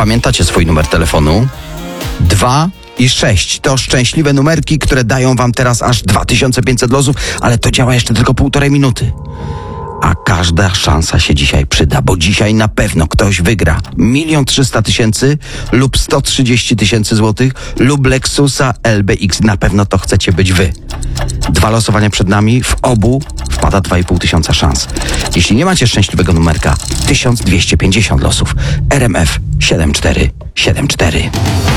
Pamiętacie swój numer telefonu? 2 i 6 to szczęśliwe numerki, które dają wam teraz aż 2500 losów, ale to działa jeszcze tylko 1,5 minuty. A każda szansa się dzisiaj przyda, bo dzisiaj na pewno ktoś wygra 1 300 000 lub 130 000 złotych lub Lexusa LBX. Na pewno to chcecie być wy. 2 losowania przed nami, w obu wpada 2500 szans. Jeśli nie macie szczęśliwego numerka, 1250 losów. RMF 7474.